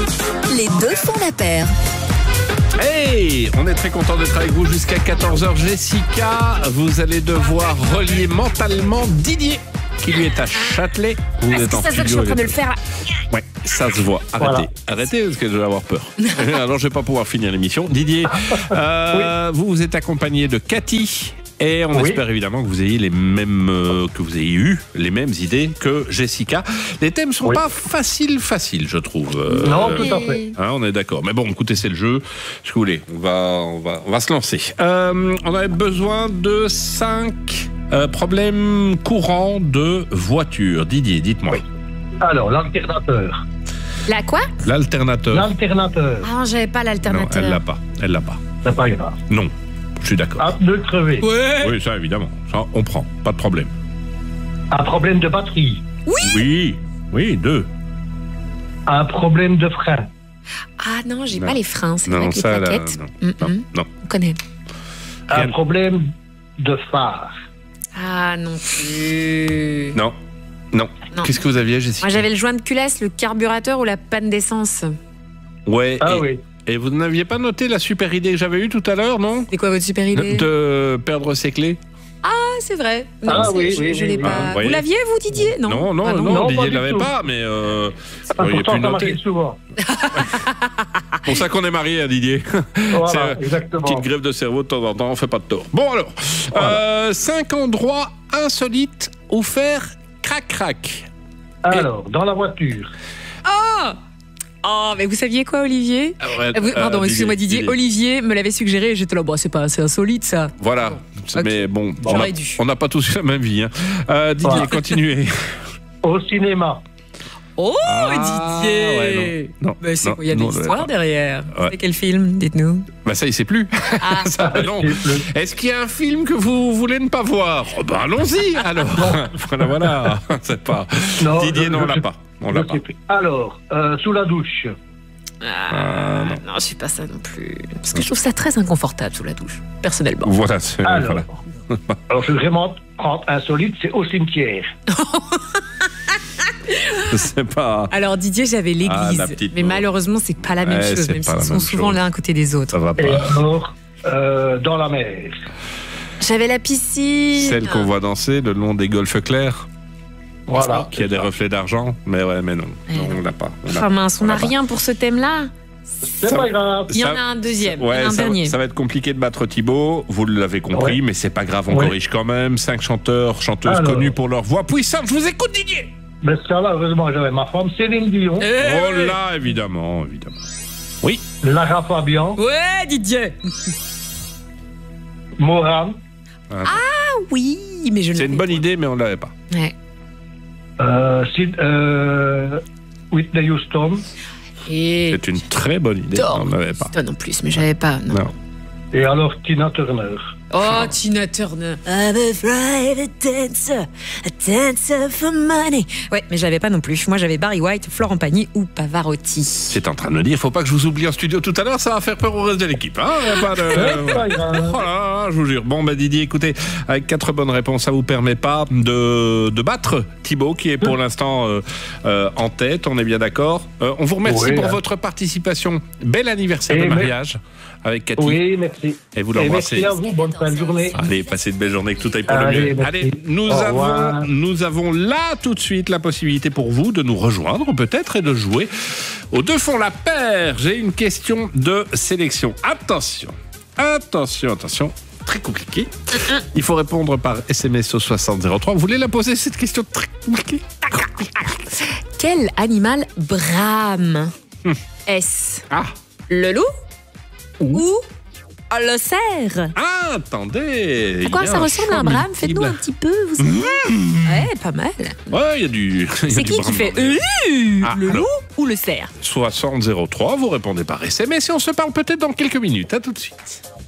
Les deux font la paire. Hey, on est très content d'être avec vous jusqu'à 14h. Jessica, vous allez devoir relier mentalement Didier, qui lui est à Châtelet. Vous Est-ce êtes que en ça se voit que je suis en train de le faire là? Ouais, ça se voit. Arrêtez, Voilà. arrêtez parce que je vais avoir peur. Alors je vais pas pouvoir finir l'émission. Didier, vous êtes accompagné de Cathy. Et on espère évidemment que vous ayez les mêmes, eu les mêmes idées que Jessica. Les thèmes sont pas faciles, je trouve. Non, tout à fait. Hein, on est d'accord. Mais bon, écoutez, c'est le jeu. Ce que vous voulez, on va se lancer. On avait besoin de 5 problèmes courants de voiture. Didier, dites-moi. Oui. Alors, l'alternateur. La quoi? L'alternateur. L'alternateur. Ah, j'avais pas Non, l'alternateur. elle l'a pas. C'est pas grave. Non, je suis d'accord. Un pneu crevé. Ouais. Oui, ça évidemment. Ça, on prend. Pas de problème. Un problème de batterie. Oui, 2. Un problème de frein. Ah non, j'ai Non. pas les freins, c'est Non, vrai que les ça, là, plaquettes. non. On connaît. Un problème de phare. Ah non plus. Non. Non. Qu'est-ce que vous aviez, Jessica? Moi j'avais le joint de culasse, le carburateur ou la panne d'essence. Ouais. Ah oui. Et vous n'aviez pas noté la super idée que j'avais eue tout à l'heure, non? C'est quoi votre super idée? De perdre ses clés? Ah, c'est vrai. Non, Ah oui, je l'ai oui. pas. Ah, vous voyez. Vous l'aviez, vous, Didier? Non. Non, Ah Non, Didier pas ne du l'avait tout. pas, mais vous auriez Pourtant, pu ça noter. m'arrive souvent. C'est pour ça qu'on est mariés, hein, Didier. Voilà, C'est exactement. Petite grève de cerveau de temps en temps, on fait pas de tort. Bon alors, 5 endroits insolites où faire crac-crac. Alors, dans la voiture. Oh, mais vous saviez quoi, Olivier? Pardon, excusez-moi, Didier. Olivier me l'avait suggéré et j'étais là, bon, c'est pas assez insolite, ça. Voilà, Ok. mais bon, J'aurais dû. on n'a pas tous eu la même vie. Hein. Didier, Voilà. continuez. Au cinéma. Oh, Didier! ouais, non. Mais c'est Non, quoi? Il y a non, des on histoires l'avait derrière. Ouais. C'est quel film? Dites-nous. Bah ça, il sait plus. Ah, Ça, non. Est-ce qu'il y a un film que vous voulez ne pas voir? Oh, bah allons-y alors. voilà. C'est pas. Non, Didier, non, on l'a je- pas. On je l'a pas. sais plus. Alors, sous la douche. non, je suis pas ça non plus. Parce que je trouve ça très inconfortable sous la douche, personnellement. Voilà. c'est- Alors, voilà. alors, je vais vraiment prendre insolite, c'est au cimetière. C'est pas. Alors Didier, j'avais l'église, Ah, la petite mais pauvre. malheureusement c'est pas la même Ouais, chose, c'est même pas s'ils la sont même souvent chose. l'un à côté des autres. Ça va Et pas. alors, dans la mer. J'avais la piscine. Celle qu'on voit danser le long des golfes clairs, Voilà. qui a des reflets d'argent. Mais ouais, mais non. Ouais, Non, non. on l'a pas. Ah mince, on n'a l'a pas. rien pour ce thème-là. C'est Ça- pas grave. Il y en Ça- a un deuxième, il y Ouais, en a un ça, dernier. ça va être compliqué de battre Thibaut, vous l'avez compris, Ouais. mais c'est pas grave, on Ouais. corrige quand même. 5 chanteurs, chanteuses Alors. connus pour leur voix puissante. Je vous écoute, Didier. Mais ça là, heureusement, j'avais ma femme, Céline Dion, Oh là, évidemment. Oui. Lara Fabian, Ouais, Didier. Moran, Ah oui, mais je ne C'est une l'avais bonne pas. idée, mais on l'avait pas. Ouais. Whitney Houston. Et C'est une très bonne idée, mais on l'avait pas. Toi non plus, mais j'avais pas. Non. Non. Et alors Tina Turner. Oh, Tina Turner. I'm a private dancer for money. Ouais, mais j'avais pas non plus. Moi, j'avais Barry White, Florent Pagny ou Pavarotti. C'est en train de me dire, faut pas que je vous oublie en studio tout à l'heure, ça va faire peur au reste de l'équipe. Hein. Y a pas de... C'est pas grave. Oh là là, je vous jure. Bon, bah Didier, écoutez, avec 4 bonnes réponses, ça vous permet pas de battre Thibaut, qui est pour l'instant en tête, on est bien d'accord. On vous remercie Oui, pour hein. votre participation. Bel anniversaire de Et mariage avec Cathy. Oui, merci. Et vous Et l'embrassez. merci à vous, bonne fin de journée. Allez, passez de belles journées, que tout aille pour le Allez, mieux. merci. Allez, nous Au revoir. avons là tout de suite la possibilité pour vous de nous rejoindre peut-être et de jouer aux deux font la paire. J'ai une question de sélection. Attention, très compliqué. Il faut répondre par SMS au 6003. Vous voulez la poser cette question très compliquée? Quel animal brame? Est-ce Ah, le loup ou le cerf? ah, attendez. À quoi il y a ça ressemble à un champ brame? Faites-nous multiple. un petit peu, vous savez. Ouais, pas mal. Ouais, il y a du. il y a C'est du qui brame fait dans les- Ah, le alors. loup ou le cerf? 6003, vous répondez par SMS et on se parle peut-être dans quelques minutes. À tout de suite.